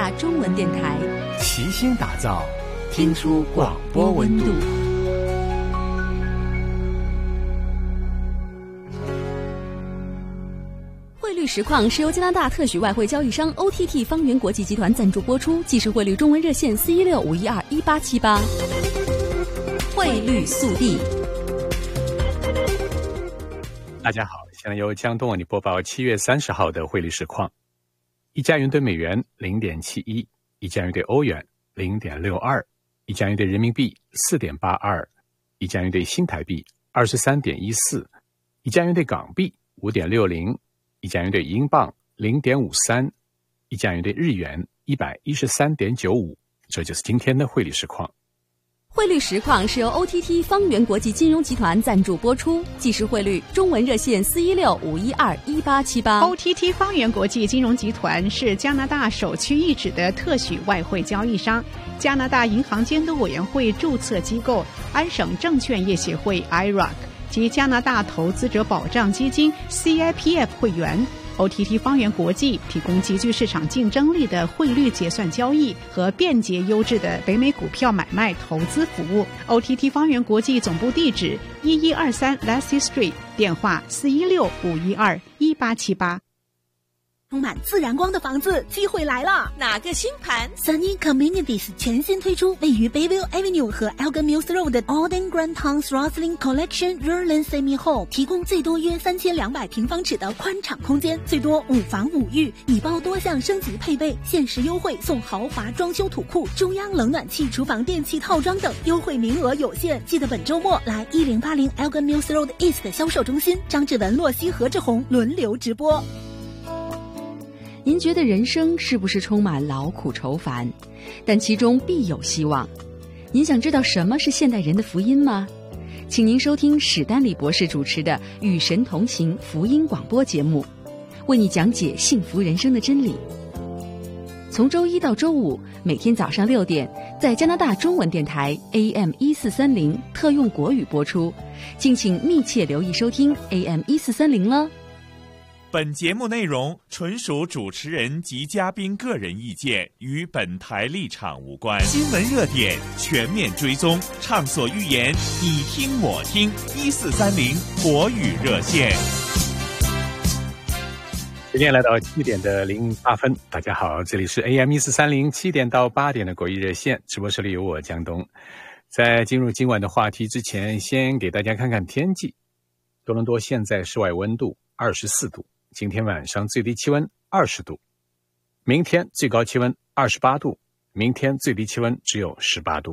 大中文电台， 齐心打造听出广播温度。 汇率实况是由加拿大特许外汇交易商 OTT 方圆国际集团赞助播出，即时汇率中文热线416-512-1878。汇率速递。 大家好，现在由江东为你播报7月30号的汇率实况。一加元对美元 0.71， 一加元对欧元 0.62， 一加元对人民币 4.82， 一加元对新台币 23.14， 一加元对港币 5.60， 一加元对英镑 0.53， 一加元对日元 113.95。 这就是今天的汇率实况。 汇率实况是由 OTT 方圆国际金融集团赞助播出，即时汇率中文热线416-512-1878。 OTT 方圆国际金融集团是加拿大首屈一指的特许外汇交易商，加拿大银行监督委员会注册机构安省证券业协会 IROC 及加拿大投资者保障基金 CIPF 会员。OTT 方圆国际提供极具市场竞争力的汇率结算交易和便捷优质的北美股票买卖投资服务。OTT 方圆国际总部地址1123 Lassie Street， 电话416-512-1878。 充满自然光的房子，机会来了！ 哪个新盘 ？Sunny Communities 全新推出位于 Bayview Avenue 和 Elgin Mills Road 的 Alden Grandtowns Roslyn Collection Rural Semi Home， 提供最多约3200平方尺的宽敞空间，最多5房5浴，礼包多项升级配备，限时优惠送豪华装修土库、中央冷暖气、厨房电器套装等，优惠名额有限，记得本周末来1080 Elgin Mills Road East 销售中心，张志文、洛西、何志宏轮流直播。 您觉得人生是不是充满劳苦愁烦？但其中必有希望。您想知道什么是现代人的福音吗？请您收听史丹利博士主持的《与神同行》福音广播节目，为你讲解幸福人生的真理。从周一到周五，每天早上6点，在加拿大中文电台 AM1430特用国语播出，敬请密切留意收听 AM1430了。 本节目内容纯属主持人及嘉宾个人意见，与本台立场无关。新闻热点全面追踪，畅所欲言，你听我听。1430国语热线。 时间来到7点的08分，大家好，这里是 AM1430 7点到8点的国语热线，直播室里有我江东。在进入今晚的话题之前，先给大家看看天气。多伦多现在室外温度24度。今天晚上最低气温20度，明天最高气温28度，明天最低气温只有18度。